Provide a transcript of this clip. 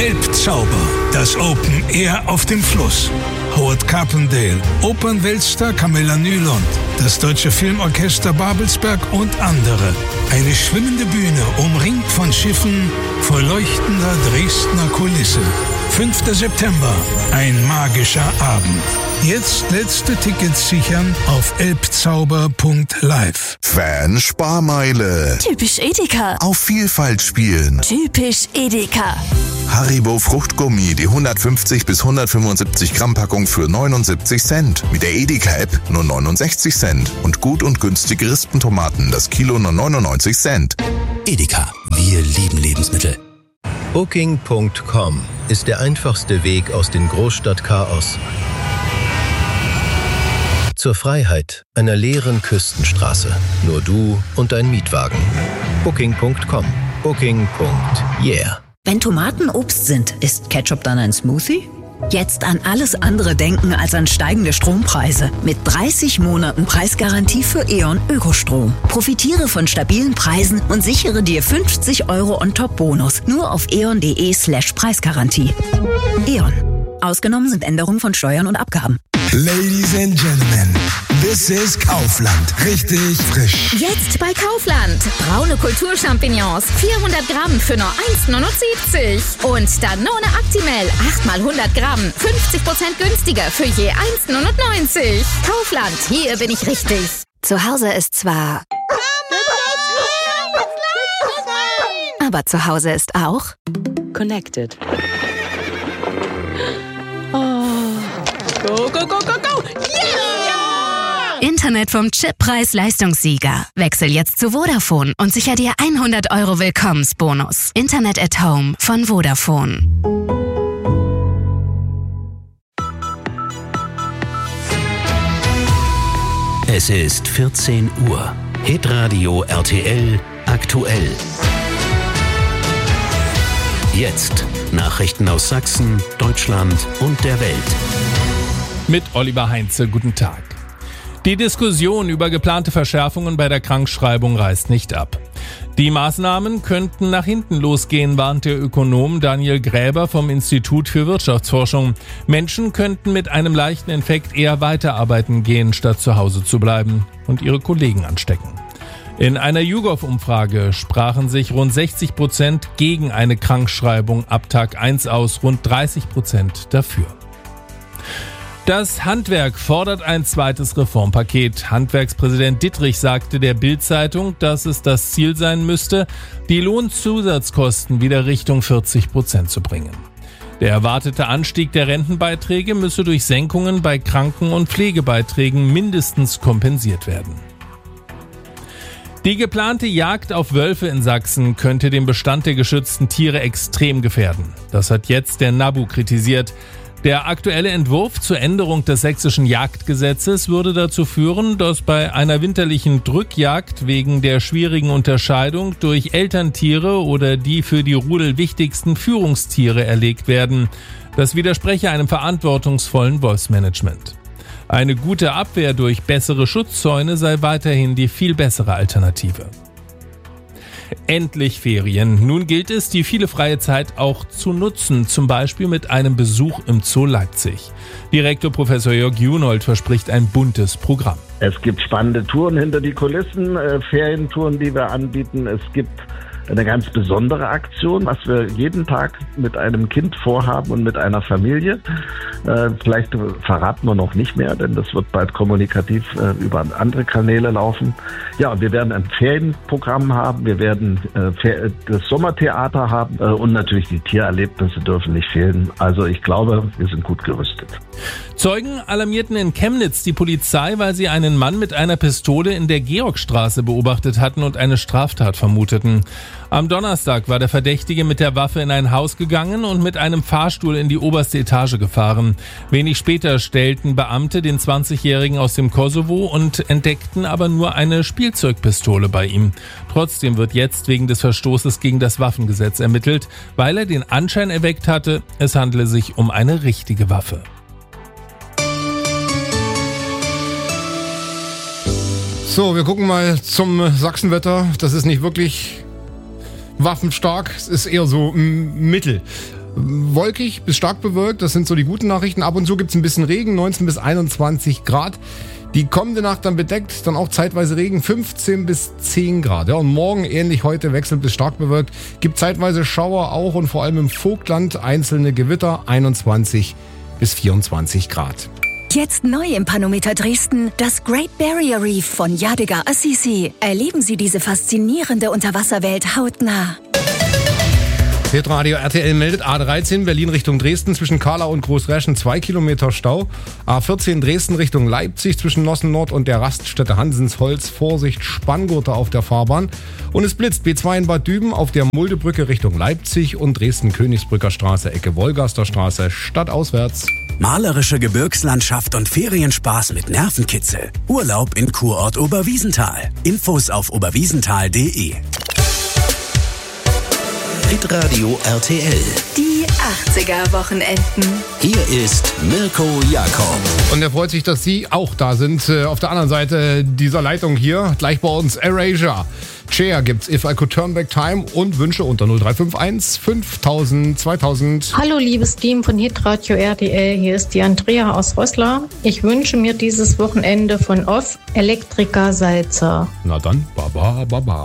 Elbzauber, das Open Air auf dem Fluss. Howard Carpendale, Opernweltstar Camilla Nylund, das Deutsche Filmorchester Babelsberg und andere. Eine schwimmende Bühne, umringt von Schiffen, vor leuchtender Dresdner Kulisse. 5. September, ein magischer Abend. Jetzt letzte Tickets sichern auf elbzauber.live. Fan-Sparmeile. Typisch Edeka. Auf Vielfalt spielen. Typisch Edeka. Haribo Fruchtgummi, die 150 bis 175 Gramm Packung für 79 Cent. Mit der Edeka-App nur 69 Cent. Und gut und günstige Rispentomaten, das Kilo nur 99 Cent. Edeka, wir lieben Lebensmittel. Booking.com ist der einfachste Weg aus dem Großstadtchaos zur Freiheit einer leeren Küstenstraße. Nur du und dein Mietwagen. Booking.com. Booking.yeah. Wenn Tomaten Obst sind, ist Ketchup dann ein Smoothie? Jetzt an alles andere denken als an steigende Strompreise. Mit 30 Monaten Preisgarantie für E.ON Ökostrom. Profitiere von stabilen Preisen und sichere dir 50 € on top Bonus. Nur auf eon.de/Preisgarantie. E.ON. Ausgenommen sind Änderungen von Steuern und Abgaben. Ladies and Gentlemen, this is Kaufland. Richtig frisch. Jetzt bei Kaufland. Braune Kulturchampignons, 400 Gramm für nur 1,79. Und Danone Actimel, 8 mal 100 Gramm, 50% günstiger für je 1,99. Kaufland, hier bin ich richtig. Zu Hause ist zwar... Aber zu Hause ist auch... Connected. Go, go, go, go, go! Yeah! Internet vom Chippreis-Leistungssieger. Wechsel jetzt zu Vodafone und sicher dir 100 € Willkommensbonus. Internet at Home von Vodafone. Es ist 14 Uhr. Hitradio RTL aktuell. Jetzt Nachrichten aus Sachsen, Deutschland und der Welt. Mit Oliver Heinze, guten Tag. Die Diskussion über geplante Verschärfungen bei der Krankschreibung reißt nicht ab. Die Maßnahmen könnten nach hinten losgehen, warnt der Ökonom Daniel Gräber vom Institut für Wirtschaftsforschung. Menschen könnten mit einem leichten Infekt eher weiterarbeiten gehen, statt zu Hause zu bleiben und ihre Kollegen anstecken. In einer YouGov-Umfrage sprachen sich rund 60% gegen eine Krankschreibung ab Tag 1 aus, rund 30% dafür. Das Handwerk fordert ein zweites Reformpaket. Handwerkspräsident Dittrich sagte der Bild-Zeitung, dass es das Ziel sein müsste, die Lohnzusatzkosten wieder Richtung 40% zu bringen. Der erwartete Anstieg der Rentenbeiträge müsse durch Senkungen bei Kranken- und Pflegebeiträgen mindestens kompensiert werden. Die geplante Jagd auf Wölfe in Sachsen könnte den Bestand der geschützten Tiere extrem gefährden. Das hat jetzt der NABU kritisiert. Der aktuelle Entwurf zur Änderung des sächsischen Jagdgesetzes würde dazu führen, dass bei einer winterlichen Drückjagd wegen der schwierigen Unterscheidung durch Elterntiere oder die für die Rudel wichtigsten Führungstiere erlegt werden. Das widerspreche einem verantwortungsvollen Wolfsmanagement. Eine gute Abwehr durch bessere Schutzzäune sei weiterhin die viel bessere Alternative. Endlich Ferien. Nun gilt es, die viele freie Zeit auch zu nutzen, zum Beispiel mit einem Besuch im Zoo Leipzig. Direktor Professor Jörg Junold verspricht ein buntes Programm. Es gibt spannende Touren hinter die Kulissen, Ferientouren, die wir anbieten. Es gibt eine ganz besondere Aktion, was wir jeden Tag mit einem Kind vorhaben und mit einer Familie. Vielleicht verraten wir noch nicht mehr, denn das wird bald kommunikativ über andere Kanäle laufen. Ja, und wir werden ein Ferienprogramm haben, wir werden das Sommertheater haben und natürlich die Tiererlebnisse dürfen nicht fehlen. Also ich glaube, wir sind gut gerüstet. Zeugen alarmierten in Chemnitz die Polizei, weil sie einen Mann mit einer Pistole in der Georgstraße beobachtet hatten und eine Straftat vermuteten. Am Donnerstag war der Verdächtige mit der Waffe in ein Haus gegangen und mit einem Fahrstuhl in die oberste Etage gefahren. Wenig später stellten Beamte den 20-Jährigen aus dem Kosovo und entdeckten aber nur eine Spielzeugpistole bei ihm. Trotzdem wird jetzt wegen des Verstoßes gegen das Waffengesetz ermittelt, weil er den Anschein erweckt hatte, es handele sich um eine richtige Waffe. So, wir gucken mal zum Sachsenwetter. Das ist nicht wirklich waffenstark, es ist eher so mittel. wolkig bis stark bewölkt, das sind so die guten Nachrichten. Ab und zu gibt es ein bisschen Regen, 19 bis 21 Grad. Die kommende Nacht dann bedeckt, dann auch zeitweise Regen, 15 bis 10 Grad. Ja, und morgen ähnlich heute wechselnd bis stark bewölkt. Gibt zeitweise Schauer auch und vor allem im Vogtland einzelne Gewitter, 21 bis 24 Grad. Jetzt neu im Panometer Dresden, das Great Barrier Reef von Yadigar Assisi. Erleben Sie diese faszinierende Unterwasserwelt hautnah. Hitradio RTL meldet A13 Berlin Richtung Dresden zwischen Kahlau und Großräschen 2 Kilometer Stau. A14 Dresden Richtung Leipzig zwischen Nossen Nord und der Raststätte Hansensholz. Vorsicht, Spanngurte auf der Fahrbahn. Und es blitzt B2 in Bad Düben auf der Muldebrücke Richtung Leipzig und Dresden-Königsbrücker Straße, Ecke Wolgaster Straße, stadtauswärts. Malerische Gebirgslandschaft und Ferienspaß mit Nervenkitzel. Urlaub in Kurort Oberwiesenthal. Infos auf oberwiesenthal.de. Hitradio RTL. Die 80er-Wochenenden. Hier ist Mirko Jakob. Und er freut sich, dass Sie auch da sind. Auf der anderen Seite dieser Leitung hier, gleich bei uns Erasure. Cher gibt's If I Could Turn Back Time und Wünsche unter 0351 5000 2000. Hallo liebes Team von Hitradio RTL, hier ist die Andrea aus Roßla. Ich wünsche mir dieses Wochenende von Off Elektriker Salzer. Na dann, baba, baba.